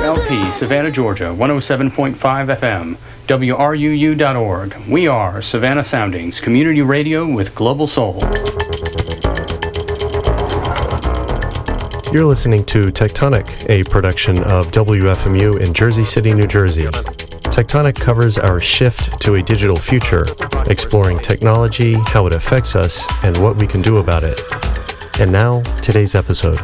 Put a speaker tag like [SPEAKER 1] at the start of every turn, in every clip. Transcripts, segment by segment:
[SPEAKER 1] KLP, Savannah, Georgia, 107.5 FM, WRUU.org. We are Savannah Soundings, community radio with global soul.
[SPEAKER 2] You're listening to Tectonic, a production of WFMU in Jersey City, New Jersey. Tectonic covers our shift to a digital future, exploring technology, how it affects us, and what we can do about it. And now, today's episode.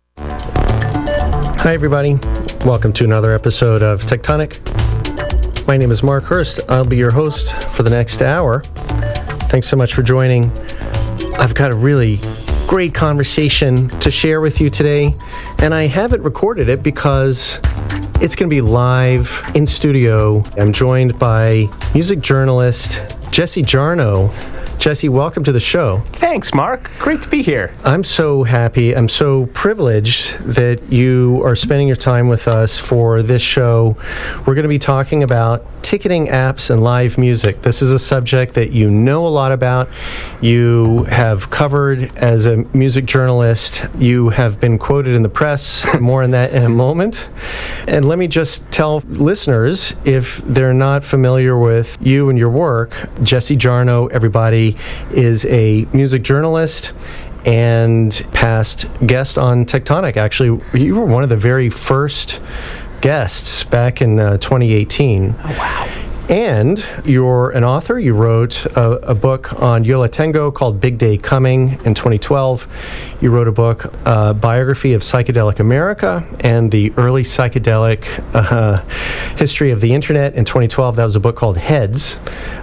[SPEAKER 2] Hi, everybody. Welcome to another episode of Tectonic. My name is Mark Hurst. I'll be your host for the next hour. Thanks so much for joining. I've got a really great conversation to share with you today, and I haven't recorded it because it's going to be live in studio. I'm joined by music journalist Jesse Jarnow. Jesse, welcome to the show.
[SPEAKER 3] Thanks, Mark. Great to be here.
[SPEAKER 2] I'm so happy. I'm so privileged that you are spending your time with us for this show. We're going to be talking about ticketing apps and live music. This is a subject that you know a lot about. You have covered as a music journalist. You have been quoted in the press. More on that in a moment. And let me just tell listeners, if they're not familiar with you and your work, Jesse Jarnow, everybody, is a music journalist and past guest on Tectonic. Actually, you were one of the very first guests back in 2018. Oh, wow. And you're an author. You wrote a book on Yo La Tengo called Big Day Coming in 2012. You wrote a book, biography of psychedelic America and the early psychedelic history of the internet in 2012. That was a book called Heads.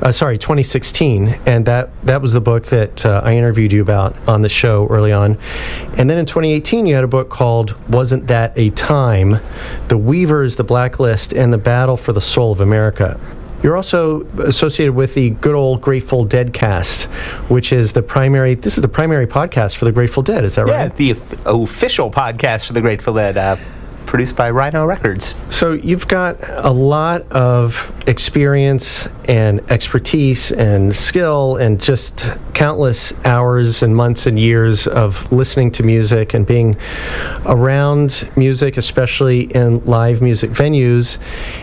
[SPEAKER 2] 2016. And that was the book that I interviewed you about on the show early on. And then in 2018, you had a book called Wasn't That a Time? The Weavers, the Blacklist, and the Battle for the Soul of America. You're also associated with the good old Grateful Dead cast, which is the primary podcast for the Grateful Dead, is that right?
[SPEAKER 3] Yeah, the official podcast for the Grateful Dead, produced by Rhino Records.
[SPEAKER 2] So you've got a lot of experience and expertise and skill and just countless hours and months and years of listening to music and being around music, especially in live music venues.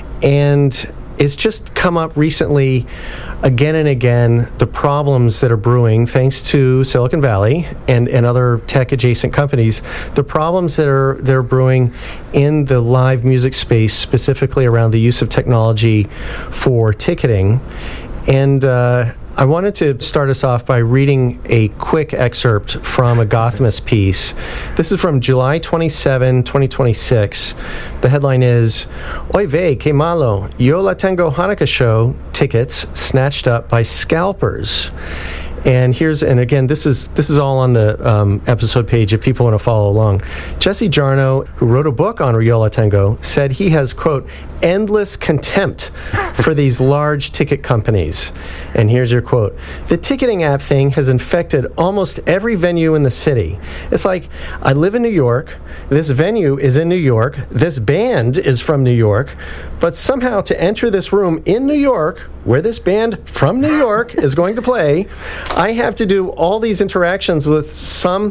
[SPEAKER 2] And it's just come up recently again and again, the problems that are brewing thanks to Silicon Valley and other tech-adjacent companies, the problems that are brewing in the live music space, specifically around the use of technology for ticketing. And I wanted to start us off by reading a quick excerpt from a Gothamist piece. This is from July 27, 2026. The headline is, Oy vey, que malo, Yo La Tengo Hanukkah show tickets snatched up by scalpers. And again, this is all on the episode page if people want to follow along. Jesse Jarnow, who wrote a book on Yo La Tengo, said he has, quote, endless contempt for these large ticket companies. And here's your quote. The ticketing app thing has infected almost every venue in the city. It's like, I live in New York, this venue is in New York, this band is from New York, but somehow to enter this room in New York, where this band from New York is going to play, I have to do all these interactions with some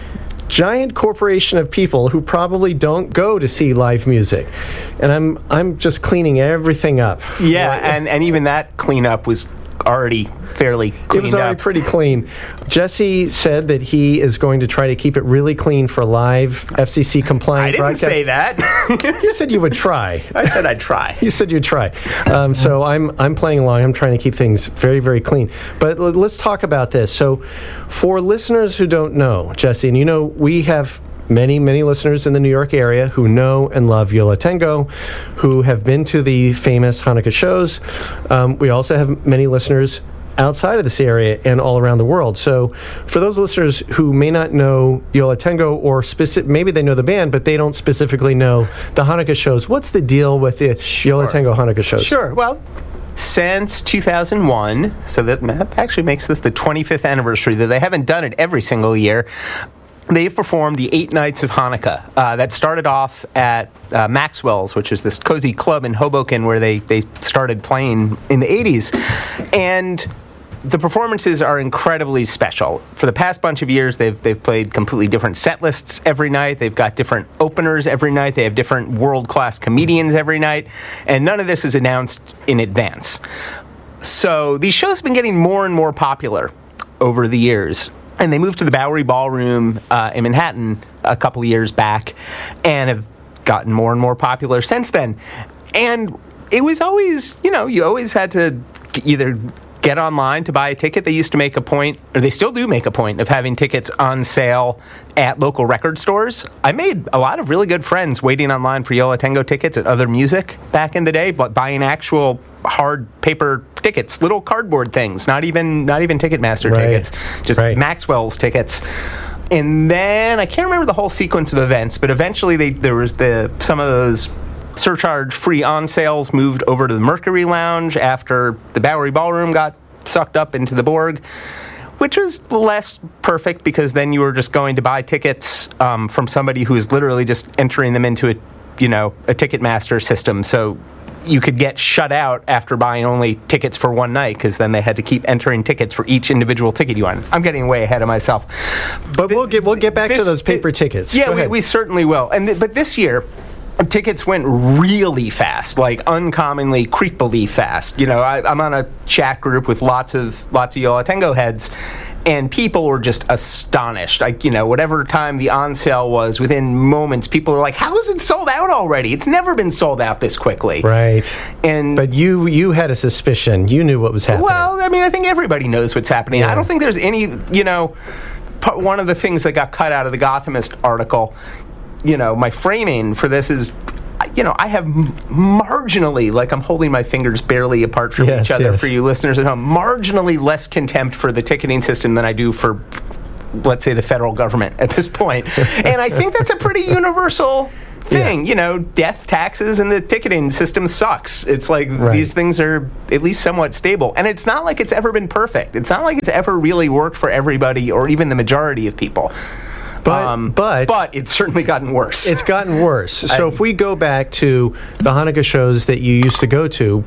[SPEAKER 2] giant corporation of people who probably don't go to see live music. And I'm just cleaning everything up.
[SPEAKER 3] Yeah, and even that cleanup was already fairly cleaned up.
[SPEAKER 2] It was already pretty clean. Jesse said that he is going to try to keep it really clean for live FCC compliant broadcast.
[SPEAKER 3] I didn't say that.
[SPEAKER 2] You said you would try.
[SPEAKER 3] I said I'd try.
[SPEAKER 2] You said you'd try. So I'm playing along. I'm trying to keep things very, very clean. But let's talk about this. So for listeners who don't know, Jesse, and we have many, many listeners in the New York area who know and love Yo La Tengo, who have been to the famous Hanukkah shows. We also have many listeners outside of this area and all around the world. So for those listeners who may not know Yo La Tengo, or maybe they know the band, but they don't specifically know the Hanukkah shows, what's the deal with the Yo La Tengo Hanukkah shows?
[SPEAKER 3] Sure. Well, since 2001, so that actually makes this the 25th anniversary, though they haven't done it every single year. They've performed the 8 nights of Hanukkah. That started off at Maxwell's, which is this cozy club in Hoboken where they started playing in the 80s. And the performances are incredibly special. For the past bunch of years, they've played completely different set lists every night. They've got different openers every night. They have different world-class comedians every night. And none of this is announced in advance. So these shows have been getting more and more popular over the years. And they moved to the Bowery Ballroom in Manhattan a couple of years back and have gotten more and more popular since then. And it was always, you always had to either get online to buy a ticket. They used to make a point, or they still do make a point, of having tickets on sale at local record stores. I made a lot of really good friends waiting online for Yo La Tengo tickets at Other Music back in the day, but buying actual hard paper tickets, little cardboard things, not even Ticketmaster tickets, just Maxwell's tickets. And then I can't remember the whole sequence of events, but eventually there was some of those surcharge-free on-sales moved over to the Mercury Lounge after the Bowery Ballroom got sucked up into the Borg, which was less perfect because then you were just going to buy tickets from somebody who was literally just entering them into a Ticketmaster system. So you could get shut out after buying only tickets for one night because then they had to keep entering tickets for each individual ticket you wanted. I'm getting way ahead of myself.
[SPEAKER 2] But we'll get back to those paper tickets.
[SPEAKER 3] Yeah, we certainly will. But this year, tickets went really fast, like uncommonly, creepily fast. I'm on a chat group with lots of Yo La Tengo heads, and people were just astonished. Whatever time the on sale was, within moments, people were like, "How is it sold out already? It's never been sold out this quickly."
[SPEAKER 2] Right. But you had a suspicion. You knew what was happening.
[SPEAKER 3] Well, I think everybody knows what's happening. Yeah. I don't think there's any. One of the things that got cut out of the Gothamist article. My framing for this is, I have marginally, like I'm holding my fingers barely apart from each other for you listeners at home, marginally less contempt for the ticketing system than I do for, let's say, the federal government at this point. And I think that's a pretty universal thing. Death, taxes, and the ticketing system sucks. It's like these things are at least somewhat stable. And it's not like it's ever been perfect. It's not like it's ever really worked for everybody or even the majority of people. But it's certainly gotten worse.
[SPEAKER 2] It's gotten worse. So if we go back to the Hanukkah shows that you used to go to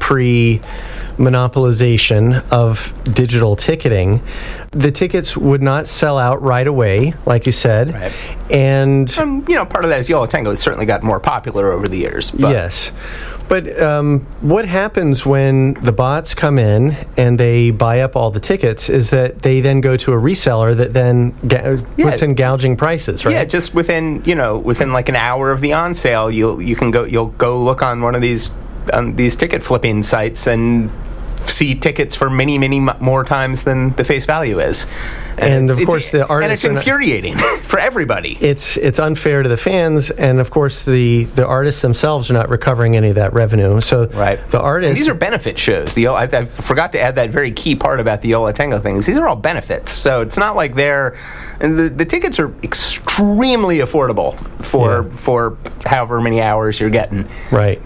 [SPEAKER 2] pre-monopolization of digital ticketing, the tickets would not sell out right away, like you said.
[SPEAKER 3] Right.
[SPEAKER 2] And
[SPEAKER 3] part of that is Yo La Tengo has certainly gotten more popular over the years. But.
[SPEAKER 2] Yes. But what happens when the bots come in and they buy up all the tickets is that they then go to a reseller that then puts in gouging prices, right?
[SPEAKER 3] Yeah, just within like an hour of the on sale, you'll go look on one of these ticket flipping sites and see tickets for many, many more times than the face value is.
[SPEAKER 2] And of course, the artists...
[SPEAKER 3] And it's infuriating for everybody.
[SPEAKER 2] It's unfair to the fans, and of course, the artists themselves are not recovering any of that revenue. So the artists...
[SPEAKER 3] And these are benefit shows. I forgot to add that very key part about the Yo La Tengo things. These are all benefits. So it's not like they're... And the tickets are extremely affordable for however many hours you're getting.
[SPEAKER 2] Right.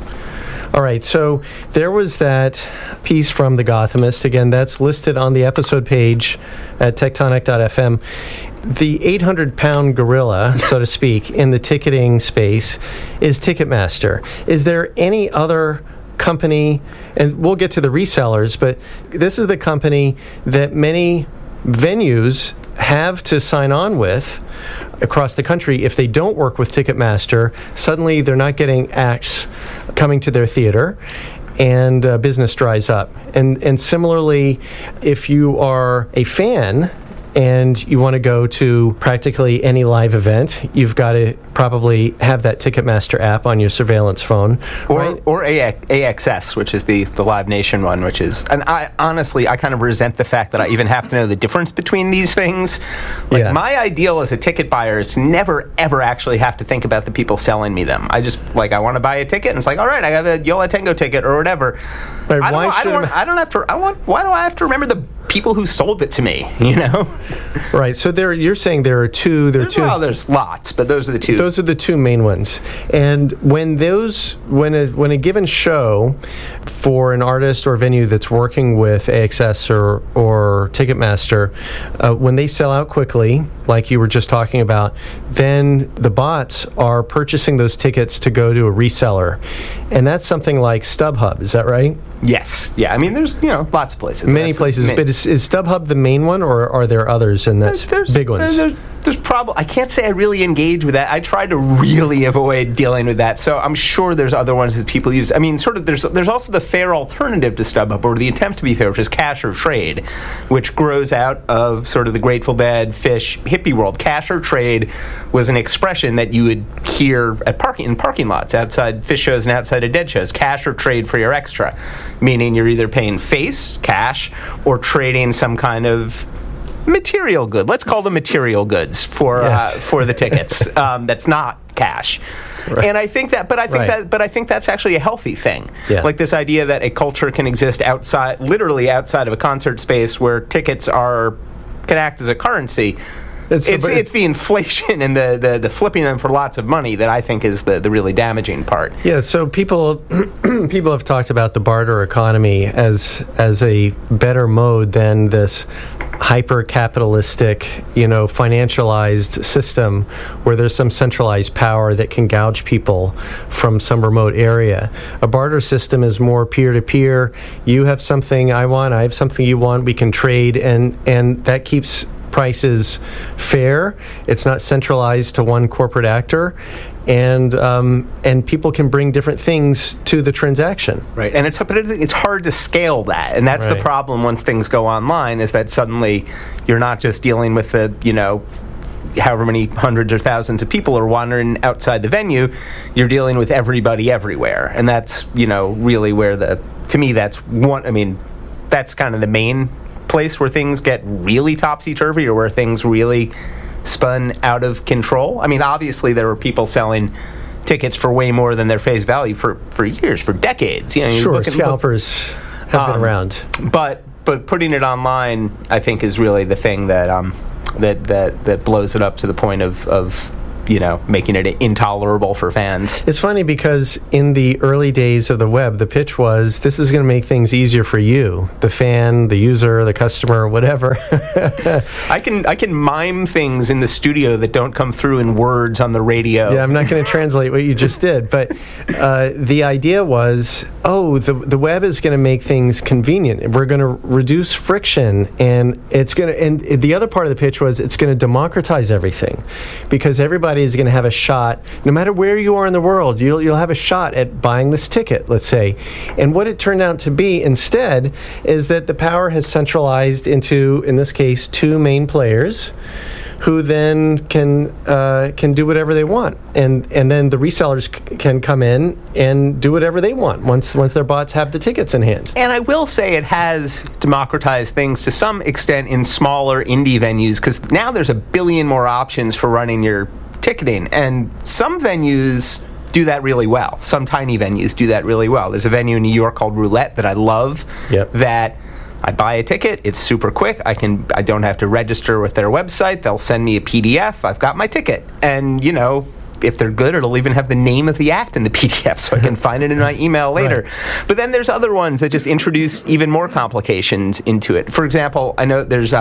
[SPEAKER 2] All right, so there was that piece from The Gothamist. Again, that's listed on the episode page at tectonic.fm. The 800-pound gorilla, so to speak, in the ticketing space is Ticketmaster. Is there any other company, and we'll get to the resellers, but this is the company that many venues have to sign on with across the country. If they don't work with Ticketmaster, suddenly they're not getting acts coming to their theater, and business dries up. And similarly, if you are a fan and you want to go to practically any live event, you've got to probably have that Ticketmaster app on your surveillance phone.
[SPEAKER 3] Or AXS, which is the Live Nation one, which is... And I honestly kind of resent the fact that I even have to know the difference between these things. My ideal as a ticket buyer is to never, ever actually have to think about the people selling me them. I just, I want to buy a ticket, and it's like, all right, I have a Yo La Tengo ticket or whatever.
[SPEAKER 2] But
[SPEAKER 3] why do I have to remember the people who sold it to me,
[SPEAKER 2] Right. So you're saying there are two.
[SPEAKER 3] Well, there's lots, but those are the two.
[SPEAKER 2] those are the two main ones. And when a given show for an artist or venue that's working with AXS or Ticketmaster, when they sell out quickly, like you were just talking about, then the bots are purchasing those tickets to go to a reseller. And that's something like StubHub, is that right?
[SPEAKER 3] Yes. Yeah. I mean, there's, lots of places.
[SPEAKER 2] Many places. But is StubHub the main one, or are there others, and that's big ones?
[SPEAKER 3] There's probably, I can't say I really engage with that. I try to really avoid dealing with that. So I'm sure there's other ones that people use. I mean, sort of, there's also the fair alternative to StubHub, or the attempt to be fair, which is Cash or Trade, which grows out of sort of the Grateful Dead, Phish, hippie world. Cash or Trade was an expression that you would hear in parking lots, outside Phish shows and outside of Dead shows. Cash or trade for your extra, meaning you're either paying face, cash, or trading some kind of material good. Let's call them material goods for the tickets. That's not cash. Right. And I think that, but I think that's actually a healthy thing. Yeah. Like this idea that a culture can exist literally outside of a concert space, where tickets can act as a currency. It's the inflation and the flipping them for lots of money that I think is the really damaging part.
[SPEAKER 2] Yeah, so people have talked about the barter economy as a better mode than this hyper-capitalistic, financialized system where there's some centralized power that can gouge people from some remote area. A barter system is more peer-to-peer. You have something I want, I have something you want, we can trade, and that keeps prices fair. It's not centralized to one corporate actor, and people can bring different things to the transaction.
[SPEAKER 3] Right, and it's hard to scale that, and that's the problem once things go online, is that suddenly you're not just dealing with the however many hundreds or thousands of people are wandering outside the venue. You're dealing with everybody everywhere, and that's really where to me that's kind of the main place where things get really topsy-turvy, or where things really spun out of control. I mean, obviously there were people selling tickets for way more than their face value for years, for decades.
[SPEAKER 2] Sure, scalpers have been around.
[SPEAKER 3] But putting it online, I think, is really the thing that that blows it up to the point of making it intolerable for fans.
[SPEAKER 2] It's funny because in the early days of the web, the pitch was, this is going to make things easier for you, the fan, the user, the customer, whatever.
[SPEAKER 3] I can mime things in the studio that don't come through in words on the radio.
[SPEAKER 2] Yeah, I'm not going to translate what you just did, but the idea was, the web is going to make things convenient. We're going to reduce friction, and the other part of the pitch was, it's going to democratize everything, because everybody is going to have a shot, no matter where you are in the world, you'll have a shot at buying this ticket, let's say. And what it turned out to be instead is that the power has centralized into, in this case, two main players, who then can do whatever they want, and then the resellers can come in and do whatever they want once their bots have the tickets in hand.
[SPEAKER 3] And I will say it has democratized things to some extent in smaller indie venues, because now there's a billion more options for running your ticketing, and some venues do that really well. Some tiny venues do that really well. There's a venue in New York called Roulette that I love.
[SPEAKER 2] Yep.
[SPEAKER 3] That I buy a ticket, it's super quick, I don't have to register with their website, they'll send me a PDF, I've got my ticket. And if they're good, it'll even have the name of the act in the PDF, so I can find it in my email later. Right. But then there's other ones that just introduce even more complications into it. For example, I know there's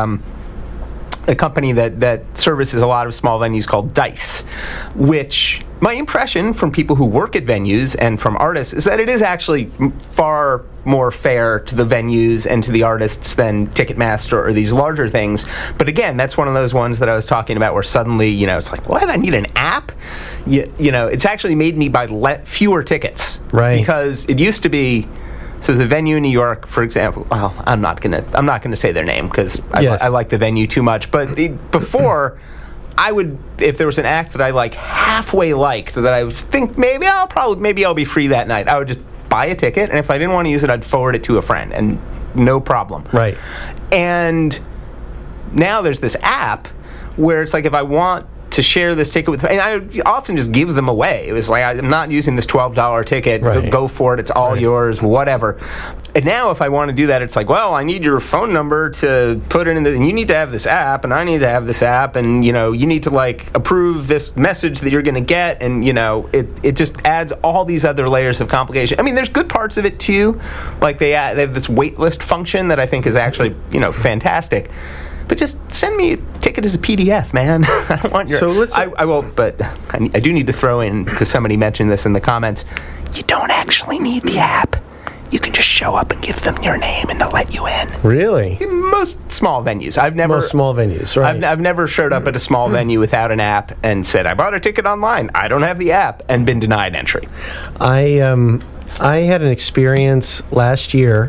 [SPEAKER 3] a company that services a lot of small venues called Dice, which my impression from people who work at venues and from artists is that it is actually far more fair to the venues and to the artists than Ticketmaster or these larger things. But again, that's one of those ones that I was talking about where suddenly, it's like, what? I need an app? It's actually made me buy fewer tickets.
[SPEAKER 2] Right.
[SPEAKER 3] Because it used to be... So the venue in New York, for example, well, I'm not gonna say their name because I like the venue too much. But before, I would, if there was an act that I halfway liked, that I would think maybe I'll be free that night, I would just buy a ticket, and if I didn't want to use it, I'd forward it to a friend, and no problem.
[SPEAKER 2] Right.
[SPEAKER 3] And now there's this app where it's like, if I want to share this ticket with, and I often just give them away. It was like, I'm not using this $12 ticket.
[SPEAKER 2] Right.
[SPEAKER 3] Go for it. It's all yours, whatever. And now if I want to do that, it's like, well, I need your phone number to put it in and you need to have this app, and I need to have this app, and, you need to, like, approve this message that you're going to get, and, it just adds all these other layers of complication. I mean, there's good parts of it, too. Like, they have this waitlist function that I think is actually, fantastic. But just send me a ticket as a PDF, man. I don't want your...
[SPEAKER 2] So let's...
[SPEAKER 3] I will, but I do need to throw in, because somebody mentioned this in the comments, you don't actually need the app. You can just show up and give them your name, and they'll let you in.
[SPEAKER 2] Really?
[SPEAKER 3] In most small venues.
[SPEAKER 2] Most small venues, right.
[SPEAKER 3] I've never showed up at a small venue without an app and said, I bought a ticket online. I don't have the app, and been denied entry.
[SPEAKER 2] I had an experience last year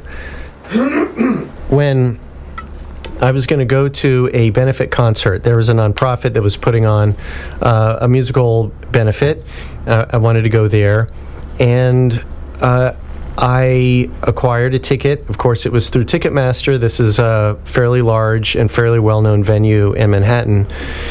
[SPEAKER 2] when I was going to go to a benefit concert. There was a nonprofit that was putting on a musical benefit. I wanted to go there, and I acquired a ticket. Of course, it was through Ticketmaster. This is a fairly large and fairly well-known venue in Manhattan.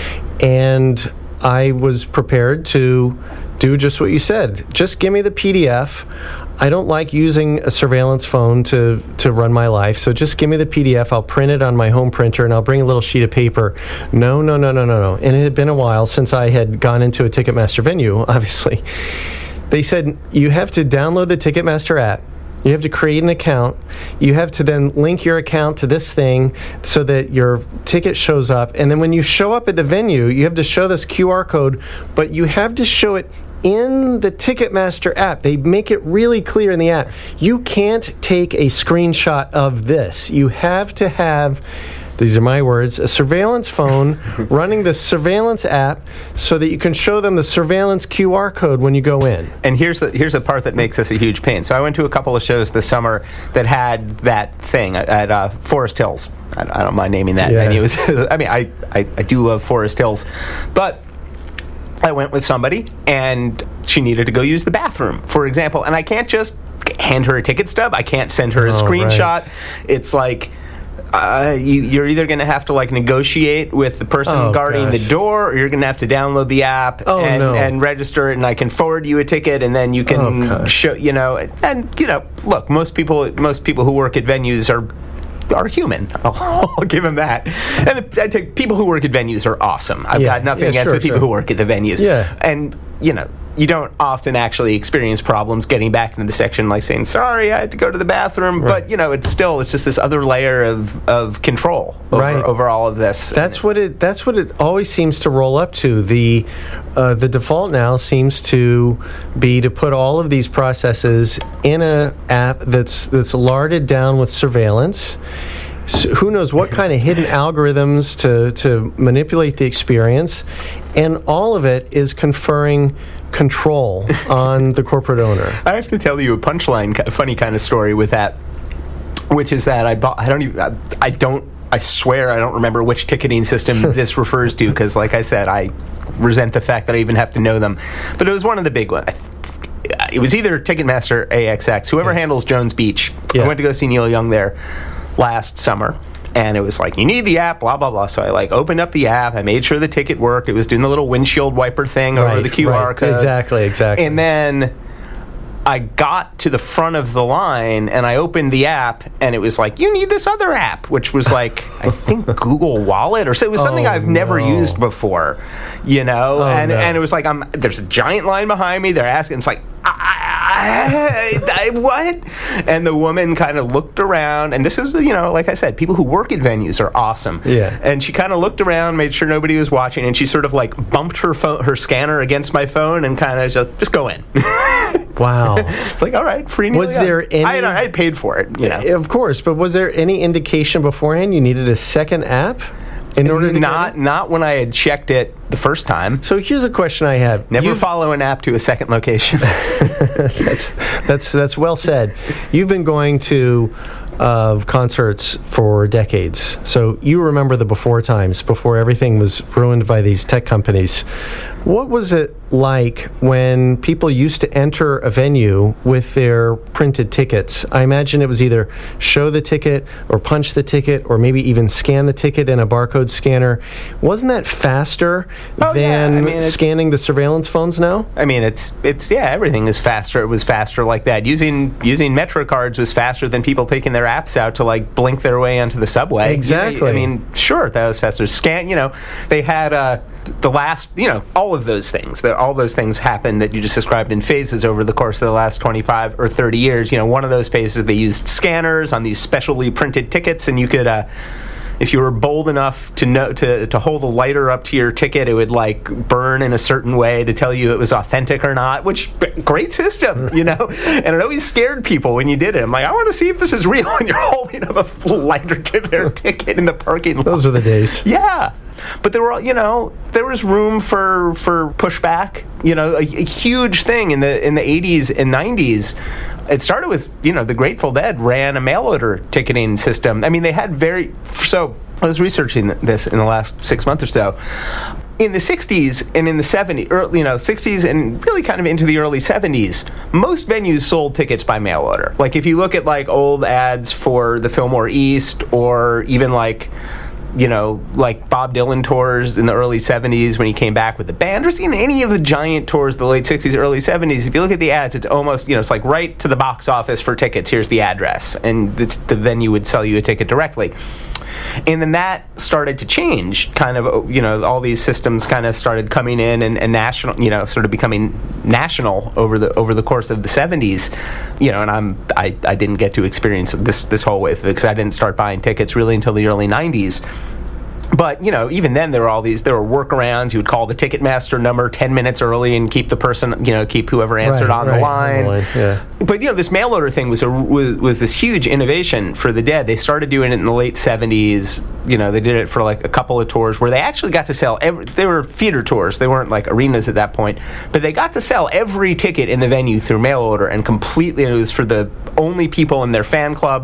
[SPEAKER 2] And I was prepared to do just what you said. Just give me the PDF. I don't like using a surveillance phone to run my life, so just give me the PDF. I'll print it on my home printer, and I'll bring a little sheet of paper. No. And it had been a while since I had gone into a Ticketmaster venue, obviously. They said, you have to download the Ticketmaster app. You have to create an account. You have to then link your account to this thing so that your ticket shows up. And then when you show up at the venue, you have to show this QR code, but you have to show it in the Ticketmaster app. They make it really clear in the app. You can't take a screenshot of this. You have to have, these are my words, a surveillance phone running the surveillance app so that you can show them the surveillance QR code when you go in.
[SPEAKER 3] And here's the part that makes this a huge pain. So I went to a couple of shows this summer that had that thing at Forest Hills. I don't mind naming that venue. I mean, I do love Forest Hills. But I went with somebody, and she needed to go use the bathroom, for example. And I can't just hand her a ticket stub. I can't send her a screenshot. Right. It's like... you're either going to have to negotiate with the person guarding the door, or you're going to have to download the app and register it, and I can forward you a ticket, and then you can show, look, most people who work at venues are human. I'll give them that. And I think people who work at venues are awesome. I've got nothing against the people who work at the venues. Yeah. And, you don't often actually experience problems getting back into the section, like saying, sorry, I had to go to the bathroom. Right. But, it's just this other layer of control over all of this.
[SPEAKER 2] That's what it always seems to roll up to. The default now seems to be to put all of these processes in an app that's larded down with surveillance. So who knows what kind of hidden algorithms to manipulate the experience, and all of it is conferring control on the corporate owner.
[SPEAKER 3] I have to tell you a funny kind of story with that, which is that I swear I don't remember which ticketing system this refers to, because like I said, I resent the fact that I even have to know them. But it was one of the big ones. It was either Ticketmaster, AXX, whoever handles Jones Beach. I went to go see Neil Young there last summer, and it was like, you need the app, blah, blah, blah. So I opened up the app, I made sure the ticket worked. It was doing the little windshield wiper thing over the QR code.
[SPEAKER 2] Exactly. And
[SPEAKER 3] then I got to the front of the line, and I opened the app, and it was like, you need this other app, which was like, I think Google Wallet, or so. It was something I've never used before, and it was like, there's a giant line behind me. They're asking, it's like, what? And the woman kind of looked around, and this is, like I said, people who work at venues are awesome. Yeah. And she kind of looked around, made sure nobody was watching, and she sort of bumped her scanner against my phone and kind of just go in.
[SPEAKER 2] Wow.
[SPEAKER 3] It's like, all right, free Neil Young.
[SPEAKER 2] Was there any...
[SPEAKER 3] I had paid for it,
[SPEAKER 2] Of course, but was there any indication beforehand you needed a second app? In order to
[SPEAKER 3] not when I had checked it the first time.
[SPEAKER 2] So here's a question I have.
[SPEAKER 3] Never follow an app to a second location.
[SPEAKER 2] That's well said. You've been going to concerts for decades, so you remember the before times, before everything was ruined by these tech companies. What was it like when people used to enter a venue with their printed tickets? I imagine it was either show the ticket or punch the ticket or maybe even scan the ticket in a barcode scanner. Wasn't that faster than scanning the surveillance phones now?
[SPEAKER 3] I mean, it's everything is faster. It was faster like that. Using Metro cards was faster than people taking their apps out to like blink their way onto the subway.
[SPEAKER 2] Exactly.
[SPEAKER 3] I mean, sure, that was faster. Scan, they had the last, all of those things. All those things happened that you just described in phases over the course of the last 25 or 30 years. One of those phases, they used scanners on these specially printed tickets, and you could, if you were bold enough to hold a lighter up to your ticket, it would like burn in a certain way to tell you it was authentic or not, which, great system, and it always scared people when you did it. I'm like, I want to see if this is real, and you're holding up a lighter to their ticket in the parking lot.
[SPEAKER 2] Those are the days.
[SPEAKER 3] Yeah. But there were, there was room for pushback. A huge thing in the 80s and 90s. It started with, the Grateful Dead ran a mail order ticketing system. I mean, they had so I was researching this in the last 6 months or so. In the 60s and in the 70s, 60s and really kind of into the early 70s, most venues sold tickets by mail order. Like if you look at like old ads for the Fillmore East or even like Bob Dylan tours in the early 70s when he came back with the band, or seen any of the giant tours of the late 60s, early 70s, if you look at the ads, it's almost, it's like right to the box office for tickets, here's the address, and the venue would sell you a ticket directly. And then that started to change, kind of, all these systems kind of started coming in and national, sort of becoming national over the course of the 70s, and I didn't get to experience this whole way because I didn't start buying tickets really until the early 90s. But, even then there were workarounds. You would call the Ticketmaster number 10 minutes early and keep the person, keep whoever answered on the line.
[SPEAKER 2] Yeah.
[SPEAKER 3] But, this mail order thing was this huge innovation for the Dead. They started doing it in the late 70s. They did it for like a couple of tours where they actually got to sell they were theater tours. They weren't like arenas at that point. But they got to sell every ticket in the venue through mail order, and completely, it was for the only people in their fan club.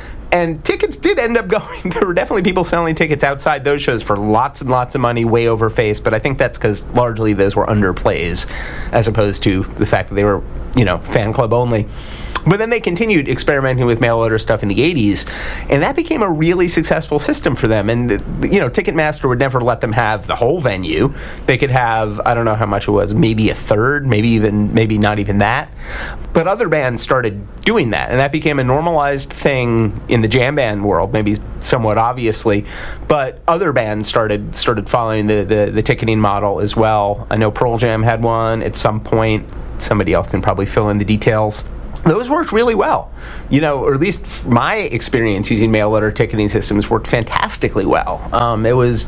[SPEAKER 3] And tickets did end up going. There were definitely people selling tickets outside those shows for lots and lots of money, way over face. But I think that's because largely those were underplays, as opposed to the fact that they were, fan club only. But then they continued experimenting with mail order stuff in the 80s, and that became a really successful system for them. And, Ticketmaster would never let them have the whole venue. They could have, I don't know how much it was, maybe a third, maybe not even that. But other bands started doing that, and that became a normalized thing in the jam band world, maybe somewhat obviously. But other bands started following the ticketing model as well. I know Pearl Jam had one at some point. Somebody else can probably fill in the details. Those worked really well, or at least my experience using mail order ticketing systems worked fantastically well. It was,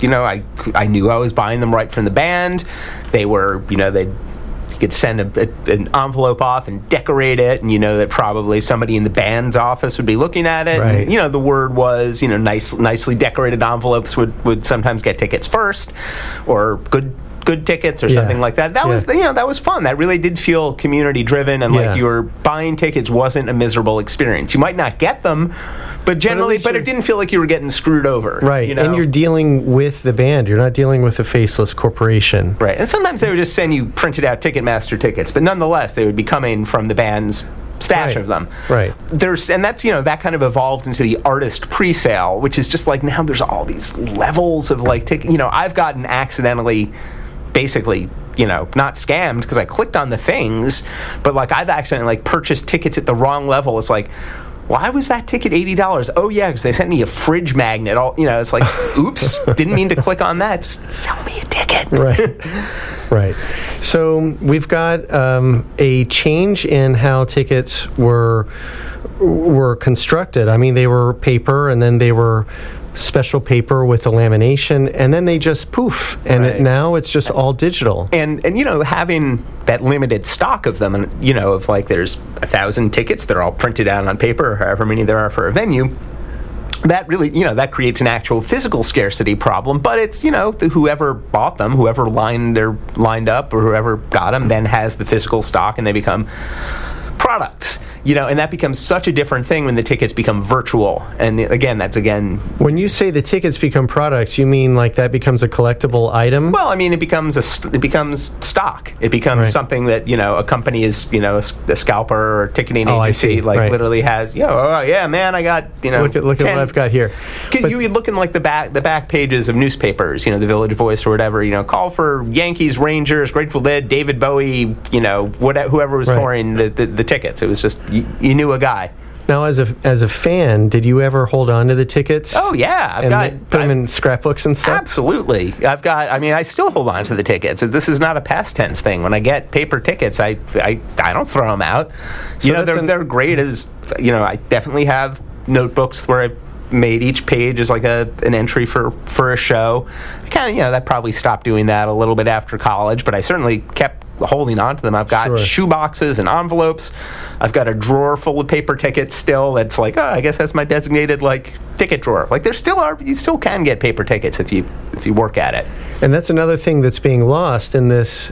[SPEAKER 3] I knew I was buying them right from the band. They were, you could send an envelope off and decorate it, and that probably somebody in the band's office would be looking at it.
[SPEAKER 2] Right.
[SPEAKER 3] And, the word was, nicely decorated envelopes would sometimes get tickets first, or good tickets or something like that. That was that was fun. That really did feel community driven, and like you were buying tickets wasn't a miserable experience. You might not get them, but generally, but it didn't feel like you were getting screwed over.
[SPEAKER 2] Right. And you're dealing with the band. You're not dealing with a faceless corporation.
[SPEAKER 3] Right. And sometimes they would just send you printed out Ticketmaster tickets, but nonetheless, they would be coming from the band's stash of them.
[SPEAKER 2] Right.
[SPEAKER 3] And that's, that kind of evolved into the artist pre-sale, which is just like now there's all these levels of like I've gotten accidentally basically, not scammed because I clicked on the things, but like I've accidentally purchased tickets at the wrong level. It's like, why was that ticket $80? Oh yeah, because they sent me a fridge magnet. It's like, oops, didn't mean to click on that. Just sell me a ticket.
[SPEAKER 2] Right. So we've got a change in how tickets were constructed. I mean, they were paper, and then they were special paper with a lamination, and then they just poof, and now it's just all digital.
[SPEAKER 3] And having that limited stock of them, and of like there's 1,000 tickets, they're all printed out on paper, or however many there are for a venue. That really, that creates an actual physical scarcity problem. But it's, whoever bought them, whoever lined up, or whoever got them, then has the physical stock, and they become products. And that becomes such a different thing when the tickets become virtual. And again,
[SPEAKER 2] when you say the tickets become products, you mean like that becomes a collectible item?
[SPEAKER 3] Well, I mean, it becomes stock. It becomes something that a company is a scalper or ticketing agency literally has oh yeah, man, I got
[SPEAKER 2] look at what I've got here.
[SPEAKER 3] You look in like the back pages of newspapers, the Village Voice or whatever, call for Yankees, Rangers, Grateful Dead, David Bowie, whoever was touring the tickets. It was just you knew a guy.
[SPEAKER 2] Now, as a fan, did you ever hold on to the tickets?
[SPEAKER 3] Oh yeah,
[SPEAKER 2] put them in scrapbooks and stuff.
[SPEAKER 3] Absolutely, I still hold on to the tickets. This is not a past tense thing. When I get paper tickets, I don't throw them out.
[SPEAKER 2] So
[SPEAKER 3] they're great as I definitely have notebooks where I made each page as like an entry for a show. I kind of that probably stopped doing that a little bit after college, but I certainly kept holding on to them. I've got shoe boxes and envelopes. I've got a drawer full of paper tickets still. That's like, I guess that's my designated ticket drawer. Like you still can get paper tickets if you work at it.
[SPEAKER 2] And that's another thing that's being lost in this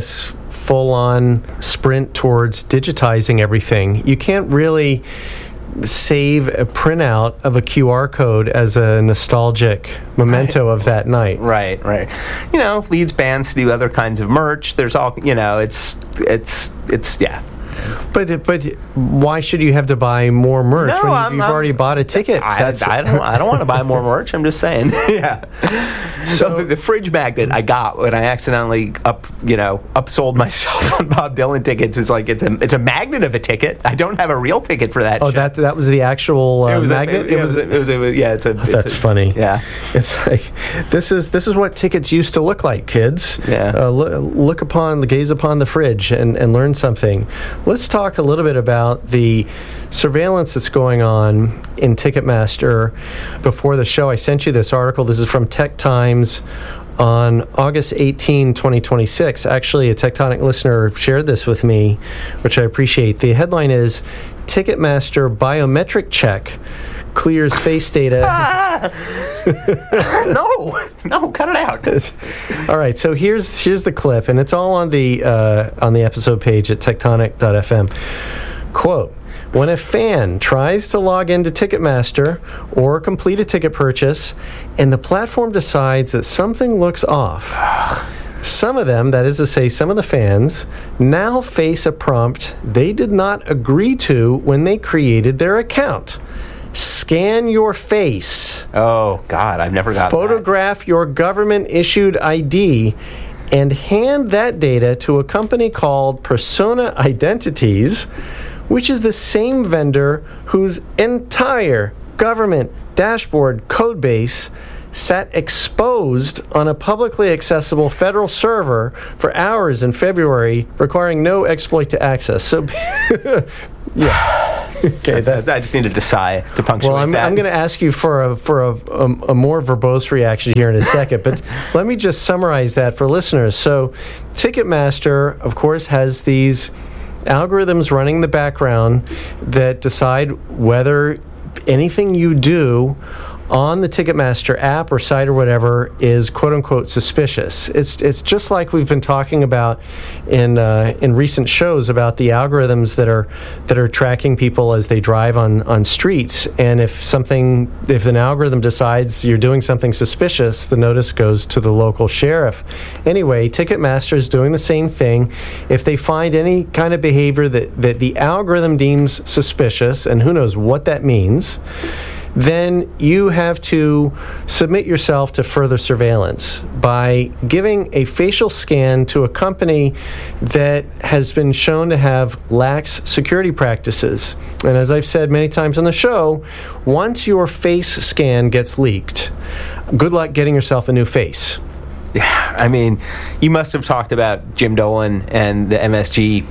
[SPEAKER 2] full-on sprint towards digitizing everything. You can't really save a printout of a QR code as a nostalgic memento of that night.
[SPEAKER 3] Right. Leads bands to do other kinds of merch. There's all, it's yeah.
[SPEAKER 2] But why should you have to buy more merch when you've already bought a ticket?
[SPEAKER 3] I don't want to buy more merch. I'm just saying. Yeah. So the fridge magnet I got when I accidentally upsold myself on Bob Dylan tickets is like it's a magnet of a ticket. I don't have a real ticket for that.
[SPEAKER 2] Oh, that was the actual magnet. That's funny.
[SPEAKER 3] Yeah.
[SPEAKER 2] It's like this is what tickets used to look like, kids.
[SPEAKER 3] Yeah.
[SPEAKER 2] Gaze upon the fridge and learn something. Let's talk a little bit about the surveillance that's going on in Ticketmaster. Before the show, I sent you this article. This is from Tech Times on August 18, 2026. Actually, a Tectonic listener shared this with me, which I appreciate. The headline is, Ticketmaster Biometric Check Clears Face Data.
[SPEAKER 3] No, cut it out.
[SPEAKER 2] All right, so here's the clip, and it's all on the episode page at tectonic.fm. Quote, when a fan tries to log into Ticketmaster or complete a ticket purchase, and the platform decides that something looks off, some of them, that is to say some of the fans, now face a prompt they did not agree to when they created their account. Scan your face.
[SPEAKER 3] Oh, God, I've never got
[SPEAKER 2] Photograph your government-issued ID and hand that data to a company called Persona Identities, which is the same vendor whose entire government dashboard code base sat exposed on a publicly accessible federal server for hours in February, requiring no exploit to access. So, yeah. Okay,
[SPEAKER 3] I just needed to sigh to punctuate
[SPEAKER 2] that. Well, I'm going to ask you for a more verbose reaction here in a second, but let me just summarize that for listeners. So, Ticketmaster, of course, has these algorithms running in the background that decide whether anything you do on the Ticketmaster app or site or whatever is quote-unquote suspicious. It's just like we've been talking about in recent shows about the algorithms that are tracking people as they drive on streets. And if an algorithm decides you're doing something suspicious, the notice goes to the local sheriff. Anyway, Ticketmaster is doing the same thing. If they find any kind of behavior that the algorithm deems suspicious, and who knows what that means, then you have to submit yourself to further surveillance by giving a facial scan to a company that has been shown to have lax security practices. And as I've said many times on the show, once your face scan gets leaked, good luck getting yourself a new face.
[SPEAKER 3] Yeah, I mean, you must have talked about Jim Dolan and the MSG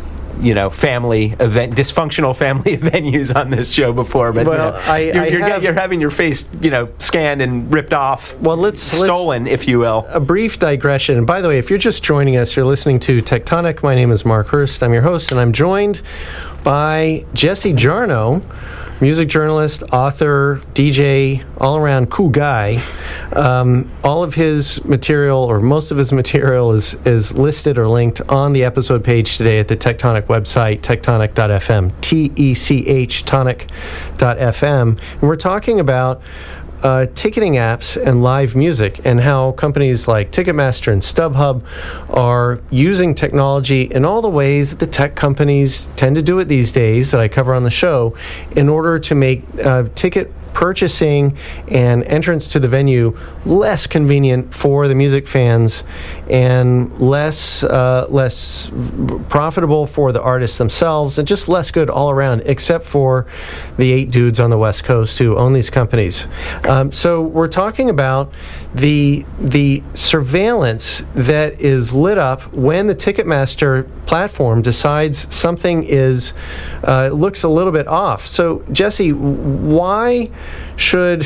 [SPEAKER 3] dysfunctional family venues on this show before, but you're having your face, scanned and ripped off.
[SPEAKER 2] Well,
[SPEAKER 3] stolen, if you will.
[SPEAKER 2] A brief digression. And by the way, if you're just joining us, you're listening to Tectonic. My name is Mark Hurst. I'm your host, and I'm joined by Jesse Jarnow, music journalist, author, DJ, all-around cool guy. All of his material, or most of his material, is listed or linked on the episode page today at the Tectonic website, tectonic.fm, T-E-C-H, tonic.fm. And we're talking about ticketing apps and live music, and how companies like Ticketmaster and StubHub are using technology in all the ways that the tech companies tend to do it these days that I cover on the show, in order to make ticket purchasing and entrance to the venue less convenient for the music fans, and less profitable for the artists themselves, and just less good all around, except for the 8 dudes on the West Coast who own these companies. So we're talking about the surveillance that is lit up when the Ticketmaster platform decides something is looks a little bit off. So Jesse, why should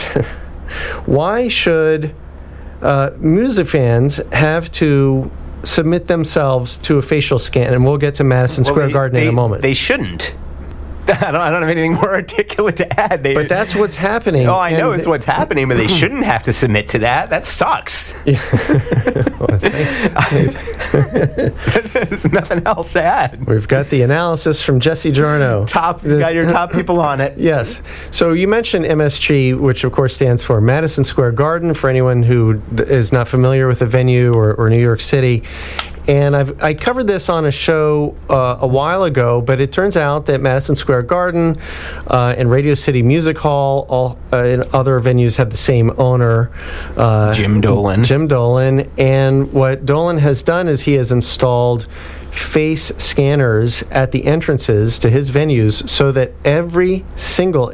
[SPEAKER 2] music fans have to submit themselves to a facial scan? And we'll get to Madison Square Garden in a moment.
[SPEAKER 3] They shouldn't. I don't have anything more articulate to add.
[SPEAKER 2] But that's what's happening.
[SPEAKER 3] Oh, I know it's what's happening, but they shouldn't have to submit to that. That sucks. There's nothing else to add.
[SPEAKER 2] We've got the analysis from Jesse Jarno.
[SPEAKER 3] Got your top people on it.
[SPEAKER 2] Yes. So you mentioned MSG, which of course stands for Madison Square Garden, for anyone who is not familiar with the venue or New York City. And I covered this on a show a while ago, but it turns out that Madison Square Garden and Radio City Music Hall and other venues have the same owner,
[SPEAKER 3] Jim Dolan. And what Dolan has done is he has installed face scanners at the entrances to his venues, so that every single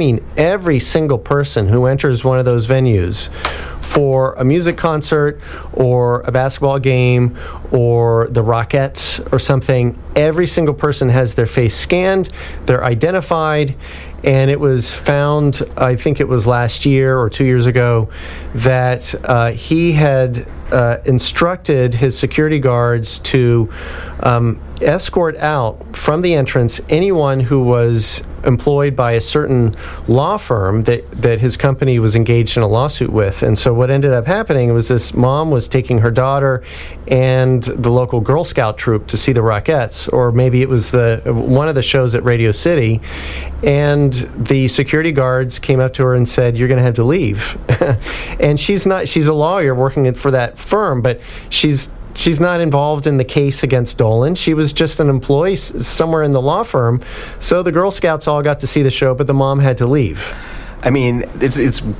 [SPEAKER 3] person who enters one of those venues for a music concert or a basketball game or the Rockettes or something, every single person has their face scanned, they're identified. And it was found, I think it was last year or 2 years ago, that he had instructed his security guards to escort out from the entrance anyone who was employed by a certain law firm that his company was engaged in a lawsuit with. And so what ended up happening was this mom was taking her daughter and the local Girl Scout troop to see the Rockettes, or maybe it was one of the shows at Radio City, and the security guards came up to her and said, "You're going to have to leave." And she's a lawyer working for that firm, but she's not involved in the case against Dolan. She was just an employee somewhere in the law firm. So the Girl Scouts all got to see the show, but the mom had to leave. I mean, it's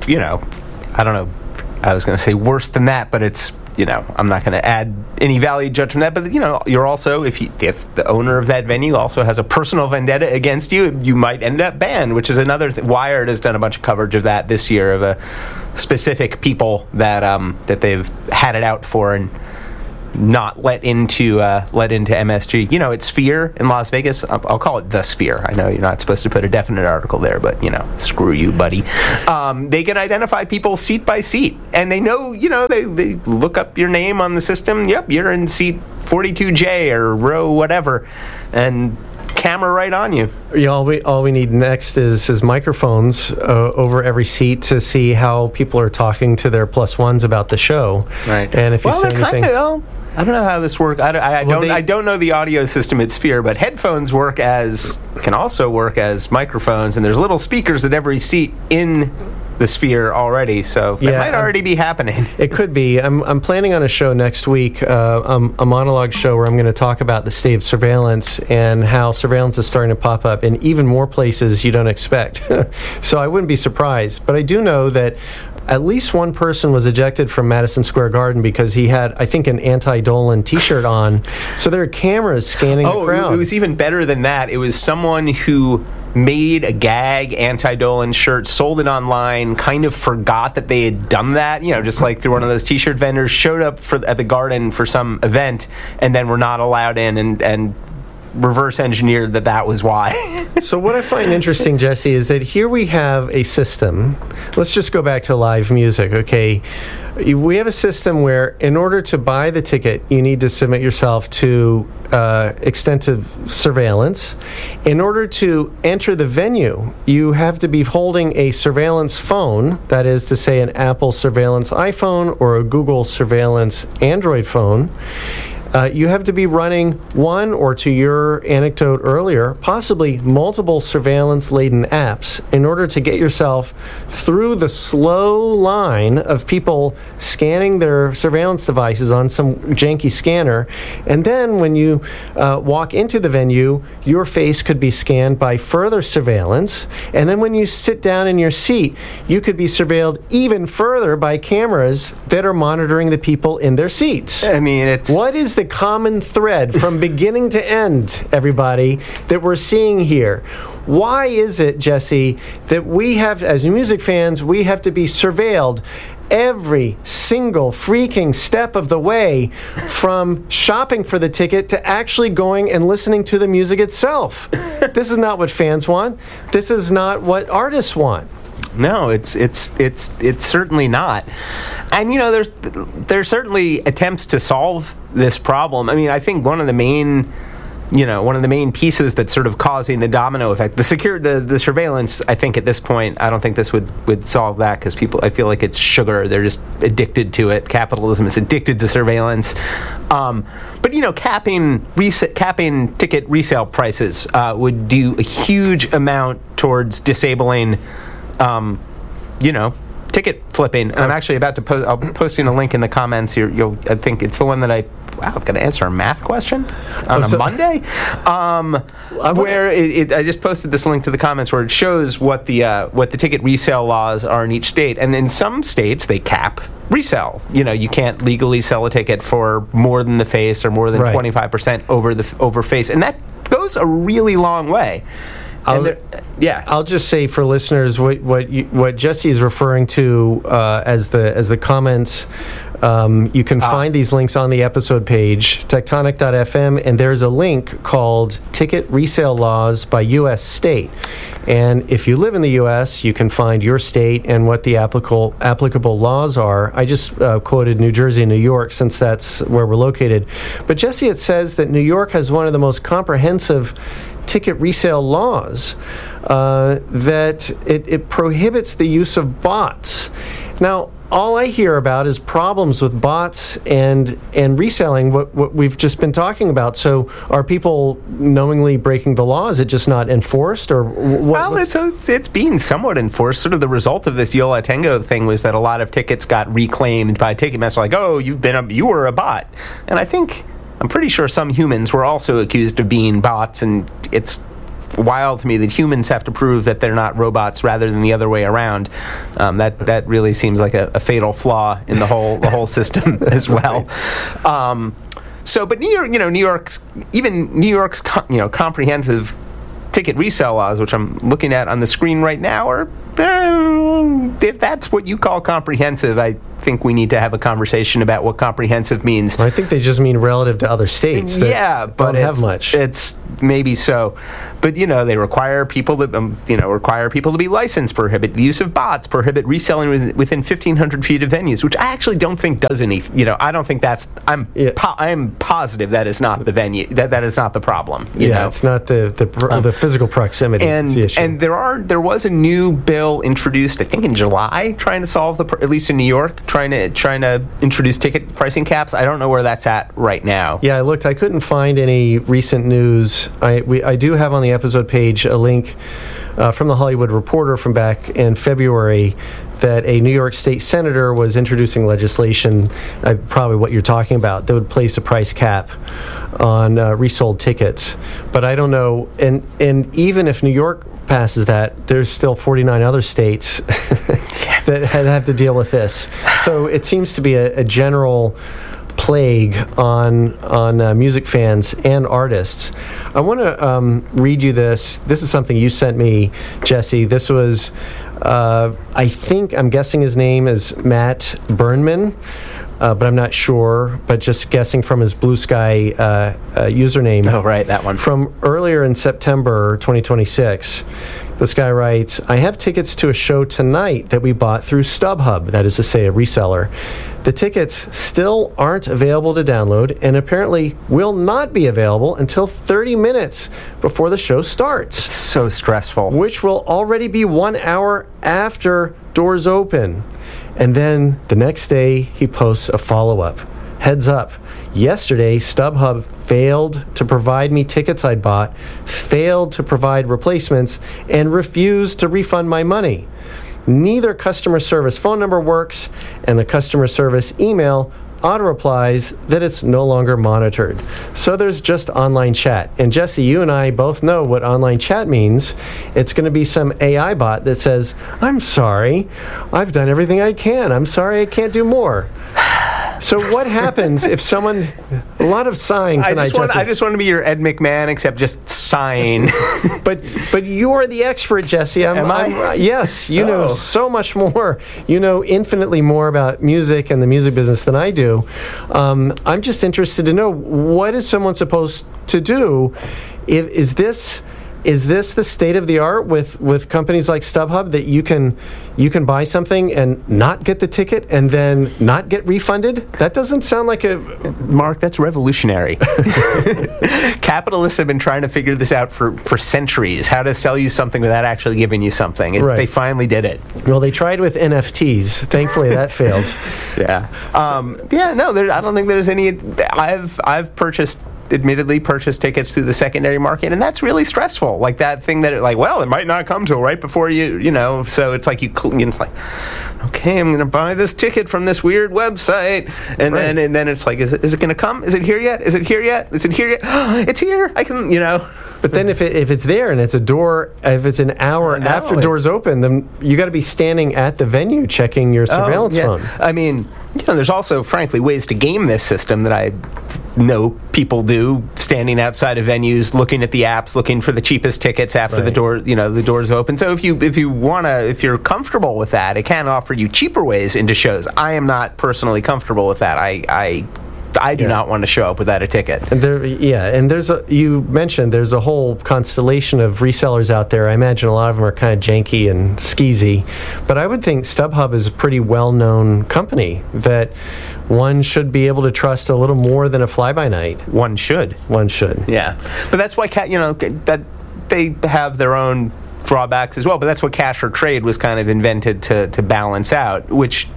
[SPEAKER 3] I don't know. I was going to say worse than that, but it's, I'm not going to add any value judgment to that. But, you're also, if the owner of that venue also has a personal vendetta against you, you might end up banned, which is another Wired has done a bunch of coverage of that this year, of a specific people that they've had it out for and not let into MSG. It's Sphere in Las Vegas. I'll call it the Sphere. I know you're not supposed to put a definite article there, but screw you, buddy. They can identify people seat by seat, and they know. They look up your name on the system. Yep, you're in seat 42J or row whatever, and camera right on you.
[SPEAKER 2] Yeah, all we need next is microphones over every seat to see how people are talking to their plus ones about the show.
[SPEAKER 3] Right.
[SPEAKER 2] And if you say anything,
[SPEAKER 3] I don't know how this works. I don't know the audio system at Sphere, but headphones can also work as microphones, and there's little speakers at every seat in the Sphere already, so that might already be happening.
[SPEAKER 2] It could be. I'm planning on a show next week, a monologue show where I'm going to talk about the state of surveillance and how surveillance is starting to pop up in even more places you don't expect. So I wouldn't be surprised. But I do know that at least one person was ejected from Madison Square Garden because he had, I think, an anti-Dolan T-shirt on. So there are cameras scanning the crowd.
[SPEAKER 3] It was even better than that. It was someone who made a gag anti-Dolan shirt, sold it online, kind of forgot that they had done that, just like through one of those T-shirt vendors, showed up at the Garden for some event, and then were not allowed in, and reverse engineered that was why.
[SPEAKER 2] So what I find interesting, Jesse, is that here we have a system. Let's just go back to live music, okay? We have a system where in order to buy the ticket, you need to submit yourself to extensive surveillance. In order to enter the venue, you have to be holding a surveillance phone, that is to say an Apple surveillance iPhone or a Google surveillance Android phone. You have to be running one, or to your anecdote earlier, possibly multiple surveillance-laden apps in order to get yourself through the slow line of people scanning their surveillance devices on some janky scanner. And then when you walk into the venue, your face could be scanned by further surveillance. And then when you sit down in your seat, you could be surveilled even further by cameras that are monitoring the people in their seats.
[SPEAKER 3] I mean, it's...
[SPEAKER 2] What is the common thread from beginning to end, everybody, that we're seeing here? Why is it, Jesse, that we have, as music fans, we have to be surveilled every single freaking step of the way, from shopping for the ticket to actually going and listening to the music itself? This is not what fans want. This is not what artists want.
[SPEAKER 3] No, it's certainly not. And there's certainly attempts to solve this problem. I mean, I think one of the main pieces that's sort of causing the domino effect, the surveillance, I think at this point, I don't think this would solve that, because I feel like it's sugar. They're just addicted to it. Capitalism is addicted to surveillance. But capping ticket resale prices would do a huge amount towards disabling ticket flipping. And I'm actually about to post. I'm posting a link in the comments here. I think it's the one that I've got to answer a math question on a Monday. Where I just posted this link to the comments where it shows what the ticket resale laws are in each state, and in some states they cap resale. You can't legally sell a ticket for more than the face or more than 25% over face, and that goes a really long way. I'll just say for listeners what Jesse is referring to as the comments. You can find these links on the episode page, tectonic.fm, and there's a link called Ticket Resale Laws by U.S. State. And if you live in the U.S., you can find your state and what the applicable laws are. I just quoted New Jersey and New York, since that's where we're located. But Jesse, it says that New York has one of the most comprehensive ticket resale laws, that it prohibits the use of bots. Now, all I hear about is problems with bots and reselling, what we've just been talking about. So are people knowingly breaking the law? Is it just not enforced? Or Well, it's being somewhat enforced. Sort of the result of this Yo La Tengo thing was that a lot of tickets got reclaimed by Ticketmaster, like, oh, you were a bot. And I'm pretty sure some humans were also accused of being bots, and it's wild to me that humans have to prove that they're not robots rather than the other way around. That really seems like a fatal flaw in the whole system as well. Right. But New York's comprehensive ticket resale laws, which I'm looking at on the screen right now, are, if that's what you call comprehensive, I think we need to have a conversation about what comprehensive means.
[SPEAKER 2] I think they just mean relative to other states that don't have much.
[SPEAKER 3] It's maybe so, but they require people to be licensed, prohibit the use of bots, prohibit reselling within 1,500 feet of venues, which I actually don't think does any. I don't think that's. I'm positive that is not the venue. That is not the problem.
[SPEAKER 2] It's not the physical proximity.
[SPEAKER 3] And there was a new bill introduced, I think in July, trying to solve at least in New York, trying to introduce ticket pricing caps. I don't know where that's at right now.
[SPEAKER 2] Yeah, I looked. I couldn't find any recent news. I do have on the episode page a link from the Hollywood Reporter from back in February that a New York State senator was introducing legislation, probably what you're talking about, that would place a price cap on resold tickets. But I don't know, and even if New York passes that, there's still 49 other states that have to deal with this. So it seems to be a general plague on music fans and artists. I want to read you this. This is something you sent me, Jesse. This was, I'm guessing his name is Matt Burnman, but I'm not sure. But just guessing from his Blue Sky username.
[SPEAKER 3] Oh, right, that one.
[SPEAKER 2] From earlier in September 2026, this guy writes, I have tickets to a show tonight that we bought through StubHub, that is to say, a reseller. The tickets still aren't available to download and apparently will not be available until 30 minutes before the show starts.
[SPEAKER 3] So stressful.
[SPEAKER 2] Which will already be 1 hour after doors open. And then the next day, he posts a follow-up. Heads up. Yesterday, StubHub failed to provide me tickets I'd bought, failed to provide replacements, and refused to refund my money. Neither customer service phone number works, and the customer service email auto-replies that it's no longer monitored. So there's just online chat. And Jesse, you and I both know what online chat means. It's going to be some AI bot that says, I'm sorry, I've done everything I can. I'm sorry, I can't do more. So what happens if someone... A lot of sighing tonight, Jesse.
[SPEAKER 3] I just want to be your Ed McMahon, except just sighing.
[SPEAKER 2] But you're the expert, Jesse.
[SPEAKER 3] Am I?
[SPEAKER 2] Yes, you know so much more. You know infinitely more about music and the music business than I do. I'm just interested to know, what is someone supposed to do? Is this the state of the art with companies like StubHub, that you can buy something and not get the ticket and then not get refunded? That doesn't sound like a...
[SPEAKER 3] Mark, that's revolutionary. Capitalists have been trying to figure this out for centuries, how to sell you something without actually giving you something.
[SPEAKER 2] Right.
[SPEAKER 3] They finally did it.
[SPEAKER 2] Well, they tried with NFTs. Thankfully, that failed.
[SPEAKER 3] Yeah. I don't think there's any... I've admittedly purchased tickets through the secondary market, and that's really stressful. Like that thing that it might not come till right before you know, so it's like it's like, okay, I'm going to buy this ticket from this weird website, and
[SPEAKER 2] right.
[SPEAKER 3] then it's like, is it going to come? Is it here yet? Is it here yet? Is it here yet? It's here. I can, you know.
[SPEAKER 2] But then if it's there and it's if it's an hour after doors open, then you got to be standing at the venue checking your surveillance phone.
[SPEAKER 3] I mean, there's also, frankly, ways to game this system that I know people do, standing outside of venues, looking at the apps, looking for the cheapest tickets after the doors open. So if you're comfortable with that, it can offer you cheaper ways into shows. I am not personally comfortable with that. I do not want to show up without a ticket.
[SPEAKER 2] And you mentioned there's a whole constellation of resellers out there. I imagine a lot of them are kind of janky and skeezy, but I would think StubHub is a pretty well-known company that one should be able to trust a little more than a fly-by-night.
[SPEAKER 3] One should. Yeah, but that's why that they have their own drawbacks as well. But that's what Cash or Trade was kind of invented to balance out, which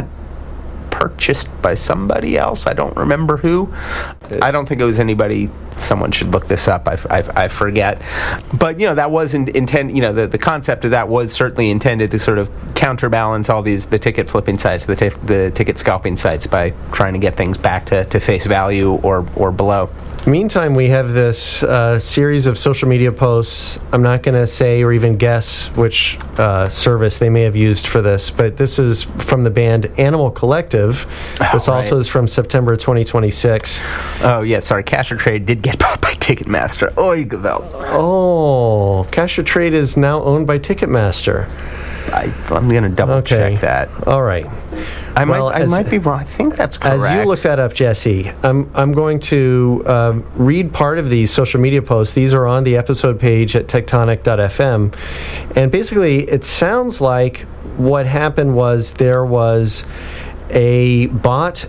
[SPEAKER 3] purchased by somebody else. I don't remember who. I don't think it was anybody. Someone should look this up. I forget. But that was the concept of that was certainly intended to sort of counterbalance all the ticket flipping sites, the ticket scalping sites, by trying to get things back to face value or below.
[SPEAKER 2] Meantime, we have this series of social media posts. I'm not going to say or even guess which service they may have used for this, but this is from the band Animal Collective. This also is from September 2026.
[SPEAKER 3] Oh, yeah, sorry. Cash or Trade did get bought by Ticketmaster. Oy, Gewalt.
[SPEAKER 2] Oh, Cash or Trade is now owned by Ticketmaster.
[SPEAKER 3] I'm going to double check that.
[SPEAKER 2] All right.
[SPEAKER 3] I might be wrong. I think that's correct.
[SPEAKER 2] As you look that up, Jesse, I'm going to read part of these social media posts. These are on the episode page at tectonic.fm. And basically, it sounds like what happened was there was a bot